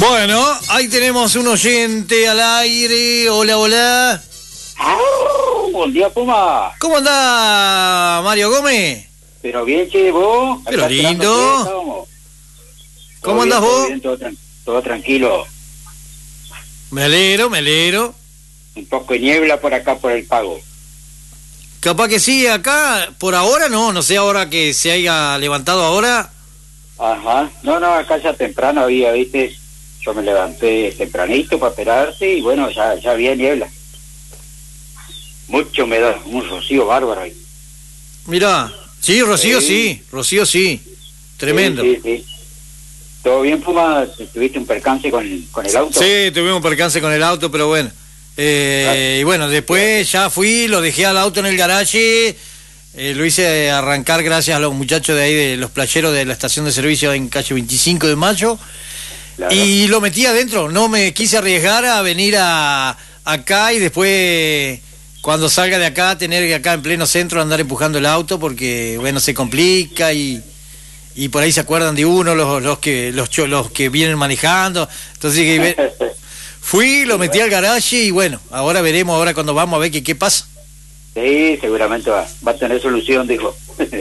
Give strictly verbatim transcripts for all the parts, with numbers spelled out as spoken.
Bueno, ahí tenemos un oyente al aire. Hola, hola. Oh, buen día, Puma. ¿Cómo anda Mario Gómez? Pero bien, che, vos. Pero lindo. ¿Cómo andás vos? Todo bien, todo, tran todo tranquilo. Me alegro, me alegro. Un poco de niebla por acá, por el Pago. Capaz que sí, acá, por ahora no, no sé ahora que se haya levantado ahora. Ajá. No, no, acá ya temprano había, viste. Yo me levanté tempranito para esperarte y bueno, ya, ya había niebla. Mucha humedad, un rocío bárbaro ahí. Mirá, sí, Rocío sí, sí Rocío sí. Tremendo. Sí, sí, sí. ¿Todo bien, Puma? ¿Tuviste un percance con, con el auto? Sí, tuvimos un percance con el auto, pero bueno. Eh, ah. Y bueno, después ya fui, lo dejé al auto en el garaje, eh, lo hice arrancar gracias a los muchachos de ahí, de los playeros de la estación de servicio en calle veinticinco de mayo. Claro. Y lo metí adentro, no me quise arriesgar a venir a acá y después cuando salga de acá tener que acá en pleno centro andar empujando el auto porque bueno se complica y, y por ahí se acuerdan de uno los, los que los, los que vienen manejando, entonces que, fui, lo metí al garaje y bueno, ahora veremos ahora cuando vamos a ver que, qué pasa. Sí, seguramente va, va a tener solución, dijo.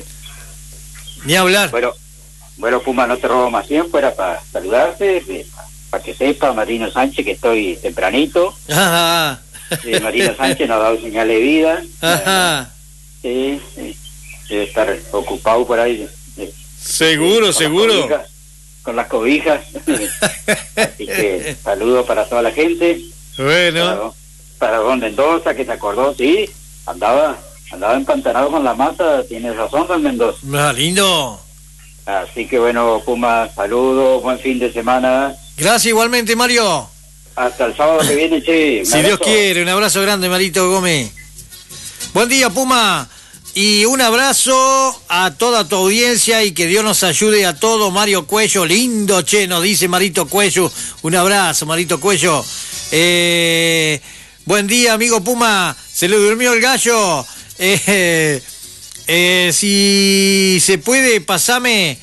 Ni hablar. Bueno, bueno, Puma, no te robo más tiempo, era para saludarte, para que sepa, Marino Sánchez, que estoy tempranito. Ajá. Sí, Marino Sánchez nos ha dado señal de vida. Ajá. Sí, sí, debe estar ocupado por ahí. Seguro, con seguro. Las con las cobijas. Así que saludos para toda la gente. Bueno. Para, para Don Mendoza, que se acordó, sí, andaba andaba empantanado con la masa, tienes razón, Don Mendoza. Ah, lindo. Así que bueno, Puma, saludos, buen fin de semana. Gracias igualmente, Mario. Hasta el sábado que viene, che. Si Dios quiere, un abrazo grande, Marito Gómez. Buen día, Puma. Y un abrazo a toda tu audiencia y que Dios nos ayude a todos. Mario Cuello, lindo, che, nos dice Marito Cuello. Un abrazo, Marito Cuello. Eh, buen día, amigo Puma. Se le durmió el gallo. Eh, eh, si se puede, pasame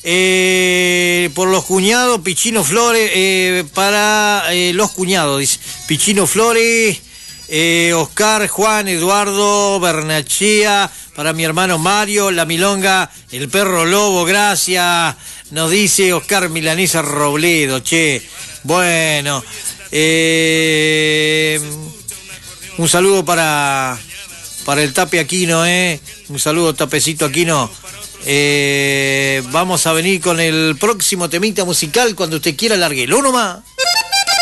eh, por los cuñados, Pichino Flores, eh, para eh, los cuñados, dice. Pichino Flores... Eh, Oscar, Juan, Eduardo, Bernachea, para mi hermano Mario, La Milonga, el perro lobo, gracias, nos dice Oscar Milanesa Robledo, che, bueno, eh, un saludo para, para el Tape Aquino, eh, un saludo Tapecito Aquino, eh, vamos a venir con el próximo temita musical cuando usted quiera, larguelo nomás.